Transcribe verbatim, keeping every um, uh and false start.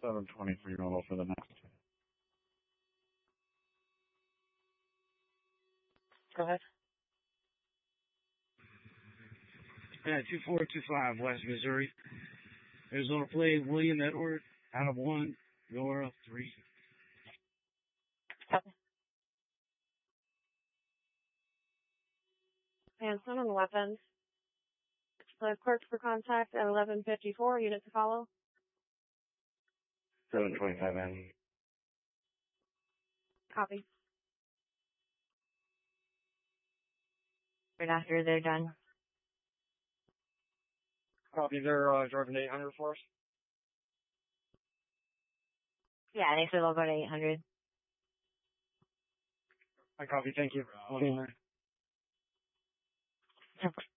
seven twenty-three mobile for the next. Go ahead. Yeah, two four two five West Missouri. Arizona plate, William Edward, out of one, Nora three. Copy. Hanson on weapons. The clerk for contact at eleven fifty-four, unit to follow. seven twenty-five M. Copy. Right after they're done. Copy, they're uh, driving eight hundred for us. Yeah, they said they'll go to eight hundred. I copy, thank you. I'll be in there.